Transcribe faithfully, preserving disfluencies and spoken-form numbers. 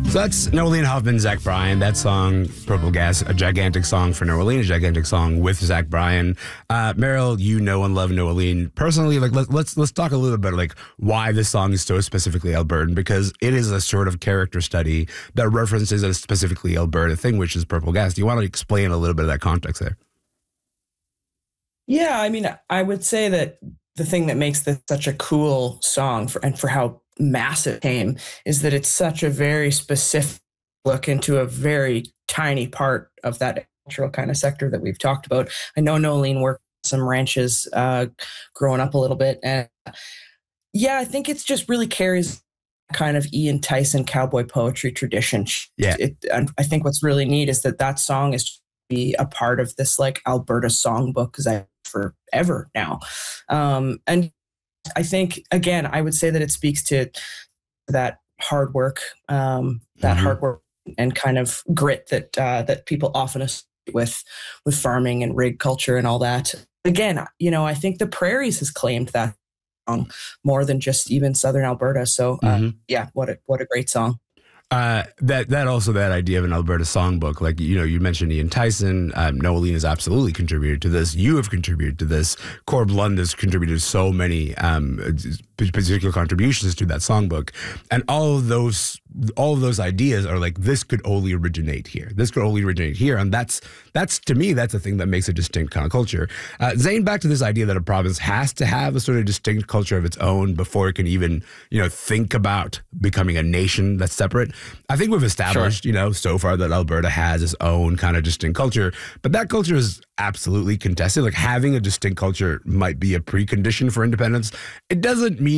So that's Noeline Hoffman, Zach Bryan. That song, Purple Gas, a gigantic song for Noeline, a gigantic song with Zach Bryan. Uh, Meryl, you know and love Noeline personally. Like, let, let's let's talk a little bit about like why this song is so specifically Albertan, because it is a sort of character study that references a specifically Alberta thing, which is Purple Gas. Do you want to explain a little bit of that context there? Yeah, I mean, I would say that the thing that makes this such a cool song for, and for how massive it came is that it's such a very specific look into a very tiny part of that cultural kind of sector that we've talked about. I know Noeline worked some ranches uh, growing up a little bit. And yeah, I think it's just really carries kind of Ian Tyson cowboy poetry tradition. Yeah. It, and I think what's really neat is that that song is be a part of this like Alberta songbook because I forever now. Um, and I think, again, I would say that it speaks to that hard work, um, that mm-hmm. hard work and kind of grit that uh, that people often associate with with farming and rig culture and all that. Again, you know, I think the Prairies has claimed that song more than just even Southern Alberta. So, uh, mm-hmm. yeah, what a what a great song. Uh, that that also that idea of an Alberta songbook, like, you know, you mentioned Ian Tyson, um, Noeline has absolutely contributed to this. You have contributed to this. Corb Lund has contributed so many um, particular contributions to that songbook, and all of those all of those ideas are like, this could only originate here. This could only originate here, and that's that's to me that's the thing that makes a distinct kind of culture. Uh, Zane, back to this idea that a province has to have a sort of distinct culture of its own before it can even, you know, think about becoming a nation that's separate. I think we've established, sure. you know, so far that Alberta has its own kind of distinct culture, but that culture is absolutely contested. Like, having a distinct culture might be a precondition for independence. It doesn't mean